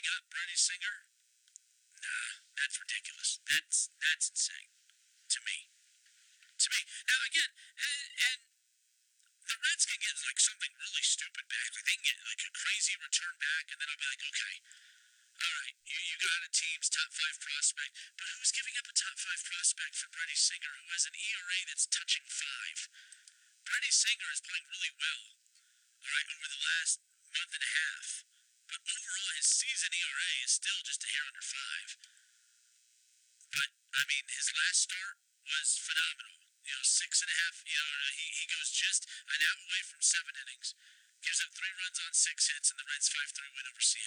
got Brady Singer? Nah, that's ridiculous. That's insane to me. To me. Now again, and the Reds can get like something really stupid back. Like they can get like a crazy return back, and then I'll be like, okay, all right, you got a team's top five prospect, but who's giving up a top five prospect for Brady Singer, who has an ERA that's touching 5? Brady Singer is playing really well, all right, over the last month and a half, but overall his season ERA is still just a hair under 5. But I mean, his last start was phenomenal. 6.5. He goes just an out away from 7 innings. Gives up 3 runs on 6 hits, and the Reds 5-3 win over Seattle.